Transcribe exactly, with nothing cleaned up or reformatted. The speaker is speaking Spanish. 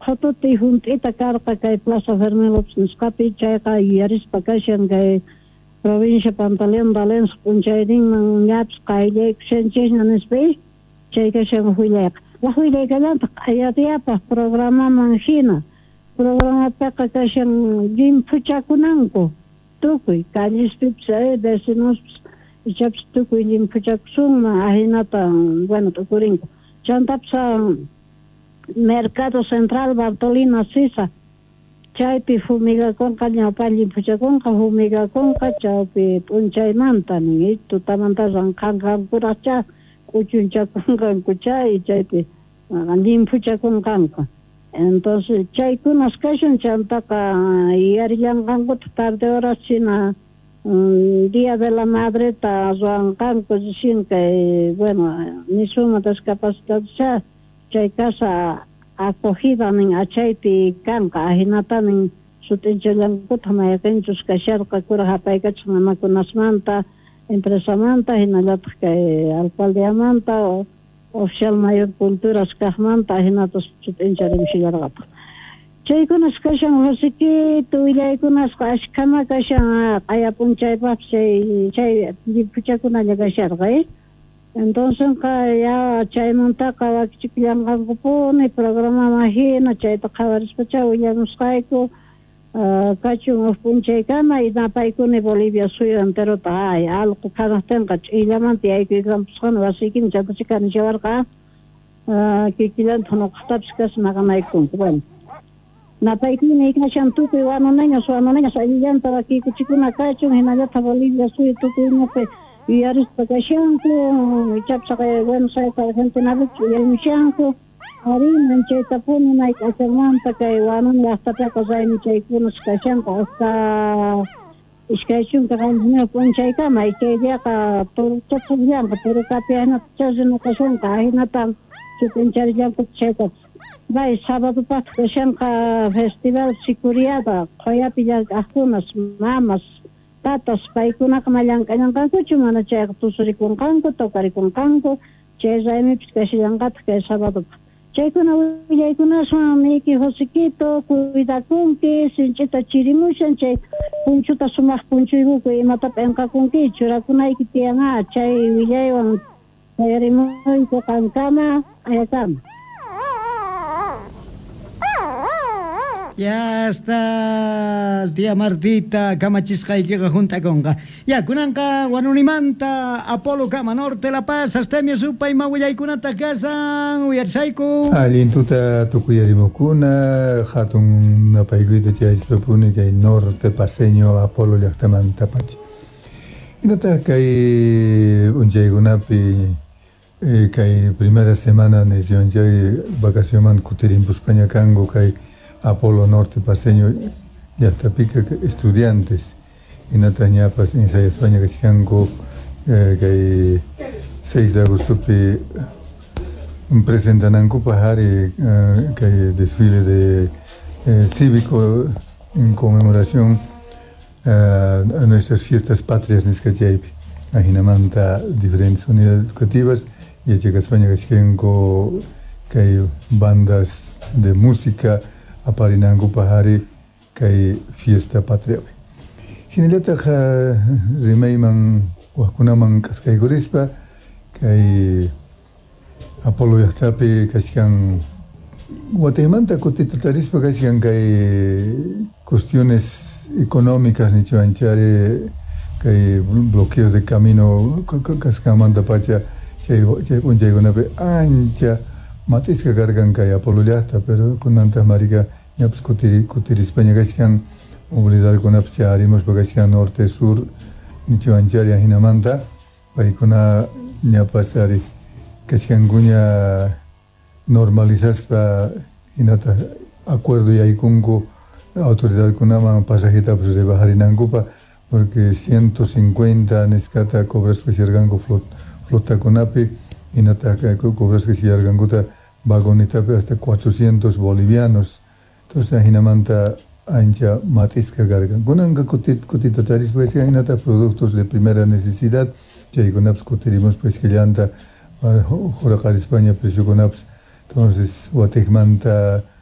Jotuti juntita carpa kay Plaza Fermelops nisqapi chayqa yuyarispa kashan kay provincia Pantaleon Dalens punchayninman ñapas qayllaykushanchikna nispa chay kashan huylayqa. Wahuylaykallanta qayatiyapas programaman hina. Programapiqa kashan llimpuchakunanku tukuy callispipis vecinospis ichapas tukuy llimpuchakusunman ahinata bueno tukurinku. Chantapsa Mercado Central Bartolina Sisa chaypi fumigakunqa ñawpa llimpuchakunqa fumigakunqa chaypi p'unchaymanta nin tutamanta ranqanqankuraqcha kuchunchakunqanku chay chaypi llimpuchakunqanku. Entonces chaykunas kashan chantaqa yarillanqankuta tarde horas china um, Día de la Madre ta ruanqanku rishin kay bueno ni suma discapacidad chay casa acogida nin achaypi kanqa ahinata nin sutinchillankuta mayakinchus kasharqa kura hapaykachus mamakunasmanta empresamanta hinallatak kay alcaldeamanta oficial mayor culturas kaqmanta ahinatas sutincharimshillarqata. Chaykunas kashan wasikitu willaykunasqa ashkhama kashan qayapunchaypaqpas chay chay llimpuchakunalla kasharqa. Entonces ya chaymantaqa wakichikillanqankupuni programa mahina chayta qhawarispacha willamusqayku kachun punchaykama y napaykuni Bolivia suyo enterota ay alqu qanaqtinqa ch'illamanta yaykuykampusqani wasiykini chaytachikani chawarqa kikillanta hunuqtapis kas maqanaykunku. Bueno napaykuni kashan tukuy wanunañas wanunañas allillanta wakikuchikuna kachun hinallata Bolivia suyo tukuyñapi yuyarispa kashanku chapsaqa Buenos Aires Argentinapichu yaymushanku hariman chaytapuni nayk'achamanta kay wanun llaqtapiqa raymi chaykunas kashanqa hasta ishkay chunka qanchis p'unchaykama chayllaqa turuchapukllanqa turukapi ahinata chasna kashanqa ahinata sutincharillanku chaytapas bay sabadopaqta kashanqa festival Sicuriada qoyapi llaq'aqkunas mamas tatas paykunaqa mallankañanqankuchu mana chayqa tusurikunqanku tawkarikunqanku chay raymipis kashillanqata kay sabadopa chaykuna willaykunaswan miki Josiquito cuidakunki sinchita chirimushan chay punchuta sumaq punchuykuku imata p'enqakunki churakunayki tiyanqa chay willaywan chayarimuyku qankama ayakama. Ya está, tía Martita, kamachisqaykiqa juntakunqa. Ya, kunanqa wanunimanta Apolo Kama Norte La Paz, astemia supay mawillaykunata kasan, uyarsayku. Allintuta tukuyarimukuna, hatun napaykuyta chaysapuni kay norte paseño Apolo llaqtamanta pachi. Hinata kay unchaykunapi kay primera semana ni riyonchay vacacionman kutirimpuspalla kanku kay Apolo Norte Paseño llaqtapiqa estudiantes hinata ñapas ensaya España kachkanku kay seis de agostopi presentanankupa hari kay desfile de eh, cívico en conmemoración uh, a nuestras fiestas patrias niskachaypi ahinamanta diferentes unidades educativas yachaqa España kachkanku kay bandas de música aparinankupa hari kay fiesta patriapi. Hinallataq rimayman waqkunaman kaskaykurispa kay Apolo llaqtapi kachkan Guatemala kutita tarispa kachkan kay cuestiones económicas nichu anchari kay bloqueos de camino kaskamanta pacha chay chay punchaykunapi ancha matisqa karkan kay Apolo llaqta pero kunanta marica ñapas kutiri kutirispaña kachkan movilidadkunapas charimuspa kachkan norte sur nichu anchari ahinamanta paykuna ñapas ari kachkankuña normalizaspa hinata acuerdo yaykunku autoridadkunaman pasajitapas rebajarinankupa porque ciento cincuenta niskata cobraspa sirganku flot flotakunapi hinata cobraspa sirgankuta vagonitapi hasta cuatrocientos bolivianos. Entonces hinamanta ancha matisqa karkan. Kunanqa kutit kutita tarispa hinata productos de primera necesidad chaykunapas kutirimus pues killanta Joraqarispaña presiokunapas. Entonces Guatemala